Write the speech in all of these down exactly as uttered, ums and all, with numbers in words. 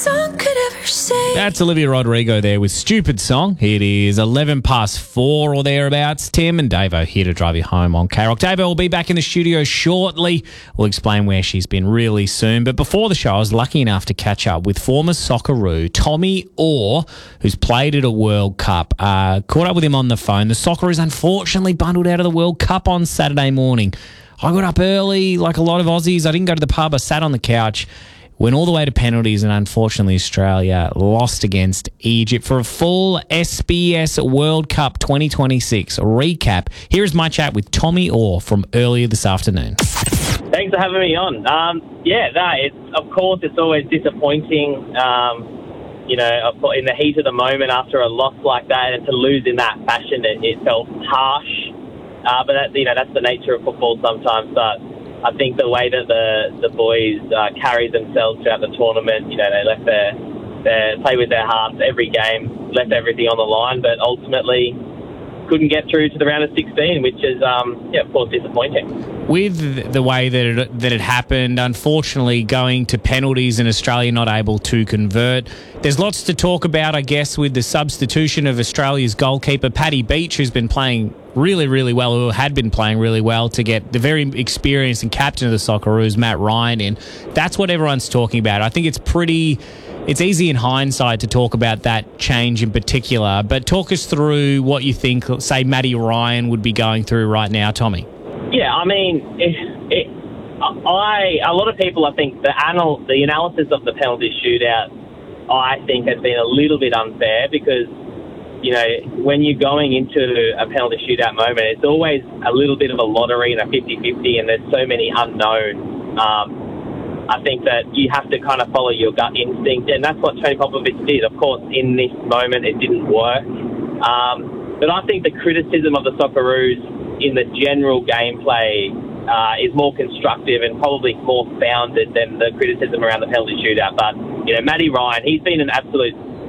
song could ever say. That's Olivia Rodrigo there with Stupid Song. It is eleven past four or thereabouts. Tim and Davo here to drive you home on K-Rock. Davo will be back in the studio shortly. We'll explain where she's been really soon. But before the show, I was lucky enough to catch up with former Socceroo Tommy Orr, who's played at a World Cup. Uh, caught up with him on the phone. The Socceroos unfortunately bundled out of the World Cup on Saturday morning. I got up early, like a lot of Aussies. I didn't go to the pub. I sat on the couch, went all the way to penalties, and unfortunately Australia lost against Egypt. For a full S B S World Cup twenty twenty-six recap, here is my chat with Tommy Orr from earlier this afternoon. Thanks for having me on. Um, yeah, no, it's, of course it's always disappointing, um, you know, in the heat of the moment after a loss like that, and to lose in that fashion, it, it felt harsh. Uh, but that, you know, that's the nature of football sometimes. But I think the way that the the boys uh, carried themselves throughout the tournament, you know, they left their, their play with their hearts every game, left everything on the line, but ultimately couldn't get through to the round of sixteen, which is, um, yeah, of course, disappointing. With the way that it, that it happened, unfortunately going to penalties and Australia not able to convert, there's lots to talk about, I guess, with the substitution of Australia's goalkeeper, Paddy Beach, who's been playing really, really well, who had been playing really well, to get the very experienced and captain of the Socceroos, Matt Ryan, in. That's what everyone's talking about. I think it's pretty... It's easy in hindsight to talk about that change in particular, but talk us through what you think, say, Matty Ryan would be going through right now, Tommy. Yeah, I mean, it, it, I a lot of people, I think, the anal, the analysis of the penalty shootout, I think, has been a little bit unfair because, you know, when you're going into a penalty shootout moment, it's always a little bit of a lottery and a fifty-fifty, and there's so many unknowns. Um, I think that you have to kind of follow your gut instinct, and that's what Tony Popovich did. Of course, in this moment, it didn't work. Um, but I think the criticism of the Socceroos in the general gameplay uh, is more constructive and probably more founded than the criticism around the penalty shootout. But, you know, Matty Ryan, he's been an absolute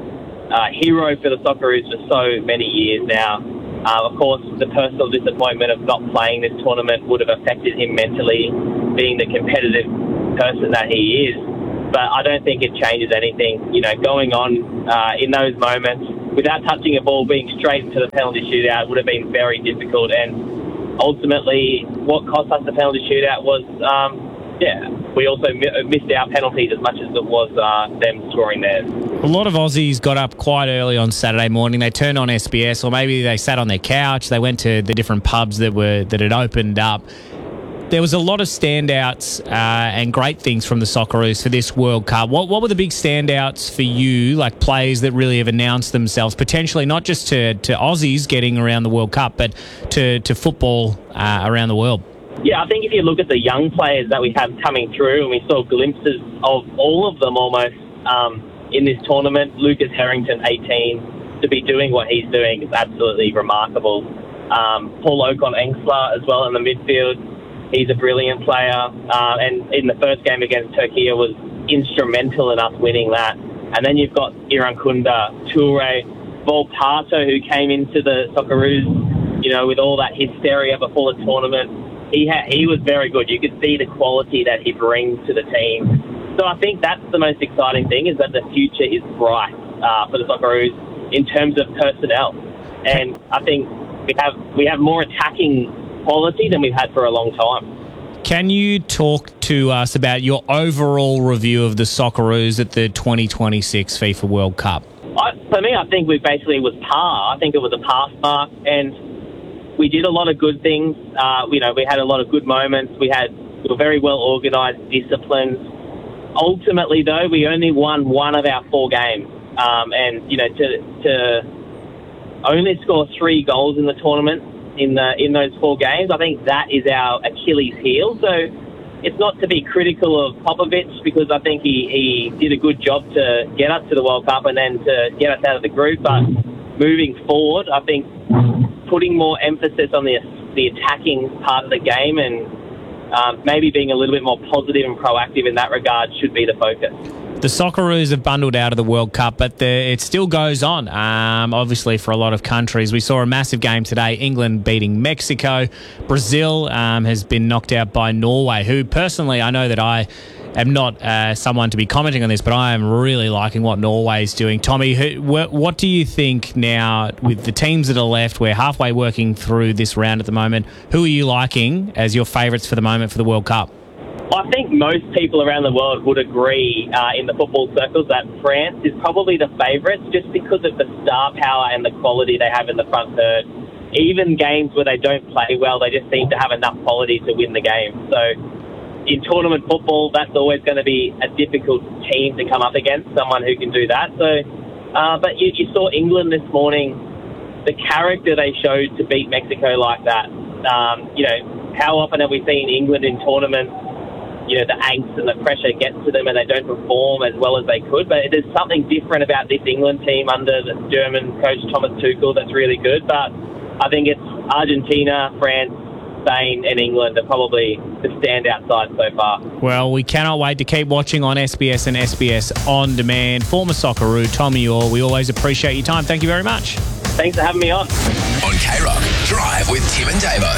uh, hero for the Socceroos for so many years now. Uh, of course, the personal disappointment of not playing this tournament would have affected him mentally, being the competitive person that he is, but I don't think it changes anything. You know, going on uh, in those moments without touching a ball, being straight into the penalty shootout would have been very difficult, and ultimately what cost us the penalty shootout was um, yeah, we also mi- missed our penalties as much as it was uh, them scoring theirs. A lot of Aussies got up quite early on Saturday morning. They turned on S B S, or maybe they sat on their couch, they went to the different pubs that were that had opened up. There was a lot of standouts uh, and great things from the Socceroos for this World Cup. What what were the big standouts for you, like players that really have announced themselves, potentially not just to, to Aussies getting around the World Cup, but to, to football uh, around the world? Yeah, I think if you look at the young players that we have coming through, and we saw glimpses of all of them almost um, in this tournament, Lucas Harrington, eighteen, to be doing what he's doing is absolutely remarkable. Um, Paul Okon-Engsler as well in the midfield. He's a brilliant player, uh, and in the first game against Turkey was instrumental in us winning that. And then you've got Irankunda, Toure, Volpato, who came into the Socceroos, you know, with all that hysteria before the tournament. He ha- he was very good. You could see the quality that he brings to the team. So I think that's the most exciting thing, is that the future is bright uh, for the Socceroos in terms of personnel. And I think we have we have more attacking quality than we've had for a long time. Can you talk to us about your overall review of the Socceroos at the twenty twenty-six FIFA World Cup? I, for me, I think we basically was par. I think it was a pass mark, and we did a lot of good things. Uh, you know, we had a lot of good moments. We had we were very well organised, disciplined. Ultimately, though, we only won one of our four games, um, and you know, to to only score three goals in the tournament in the in those four games, I think that is our Achilles heel. So it's not to be critical of Popovich, because I think he, he did a good job to get us to the World Cup and then to get us out of the group. But moving forward, I think putting more emphasis on the the attacking part of the game, and um, maybe being a little bit more positive and proactive in that regard should be the focus. The Socceroos have bundled out of the World Cup, but the, it still goes on, um, obviously, for a lot of countries. We saw a massive game today, England beating Mexico. Brazil um, has been knocked out by Norway, who personally, I know that I am not uh, someone to be commenting on this, but I am really liking what Norway's doing. Tommy, who, wh- what do you think now with the teams that are left? We're halfway working through this round at the moment. Who are you liking as your favourites for the moment for the World Cup? I think most people around the world would agree uh, in the football circles that France is probably the favourites just because of the star power and the quality they have in the front third. Even games where they don't play well, they just seem to have enough quality to win the game. So in tournament football, that's always going to be a difficult team to come up against, someone who can do that. So, uh, but you, you saw England this morning, the character they showed to beat Mexico like that. Um, you know, how often have we seen England in tournaments, you know, the angst and the pressure gets to them and they don't perform as well as they could. But there's something different about this England team under the German coach Thomas Tuchel that's really good. But I think it's Argentina, France, Spain and England are probably the standout side so far. Well, we cannot wait to keep watching on S B S and S B S On Demand. Former Socceroo, Tommy Orr, we always appreciate your time. Thank you very much. Thanks for having me on. On K-Rock, Drive with Tim and Davo.